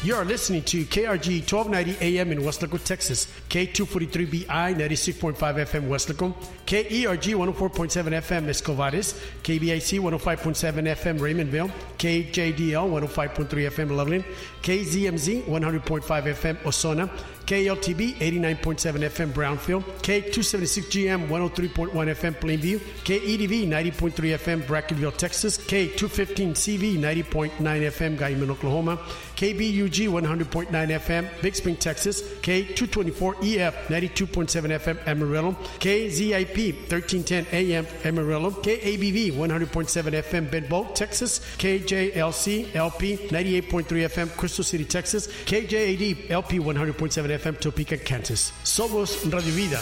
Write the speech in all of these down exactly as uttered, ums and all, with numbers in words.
You are listening to K R G twelve ninety A M in Weslaco, Texas, K two forty-three B I ninety-six point five F M Weslaco, K E R G one oh four point seven F M Escovares, K B I C one oh five point seven F M Raymondville, K J D L one oh five point three F M Loveland, K Z M Z one hundred point five F M Osona, K L T B eighty-nine point seven F M Brownfield, K two seventy-six G M one oh three point one F M Plainview, K E D V ninety point three F M Brackenville, Texas, K two fifteen C V ninety point nine F M Guyman, Oklahoma, K B U G one hundred point nine F M Big Spring, Texas, K two twenty-four E F ninety-two point seven F M Amarillo, K Z I P thirteen ten A M Amarillo, K A B V one hundred point seven F M Benbow, Texas, K J L C L P ninety-eight point three F M Crystal City, Texas, K J A D L P one hundred point seven F M Topeka, Kansas. Somos Radio Vida.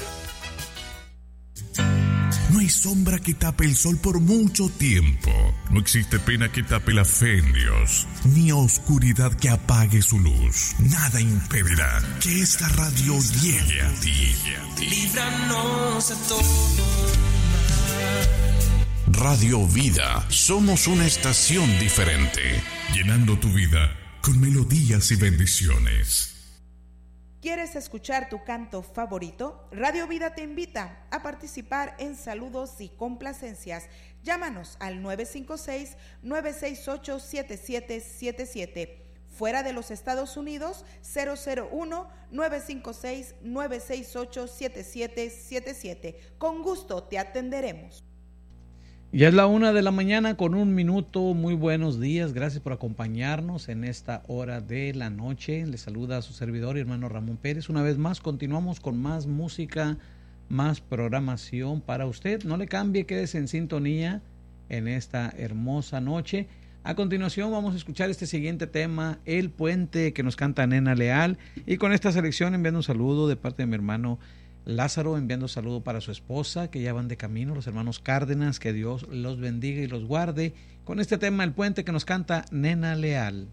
No hay sombra que tape el sol por mucho tiempo. No existe pena que tape la fe en Dios, ni oscuridad que apague su luz. Nada impedirá que esta radio llegue a ti. Líbranos a todo mal. Radio Vida, somos una estación diferente, llenando tu vida con melodías y bendiciones. ¿Quieres escuchar tu canto favorito? Radio Vida te invita a participar en saludos y complacencias. Llámanos al nueve cinco seis, nueve seis ocho, siete siete siete siete. Fuera de los Estados Unidos, cero cero uno, nueve cinco seis, nueve seis ocho, siete siete siete siete. Con gusto te atenderemos. Ya es la una de la mañana con un minuto. Muy buenos días, gracias por acompañarnos en esta hora de la noche. Les saluda a su servidor y hermano Ramón Pérez. Una vez más continuamos con más música, más programación para usted. No le cambie, quédese en sintonía en esta hermosa noche. A continuación vamos a escuchar este siguiente tema, El Puente, que nos canta Nena Leal. Y con esta selección enviando un saludo de parte de mi hermano Lázaro, enviando saludo para su esposa, que ya van de camino, los hermanos Cárdenas, que Dios los bendiga y los guarde. Con este tema, El Puente, que nos canta Nena Leal.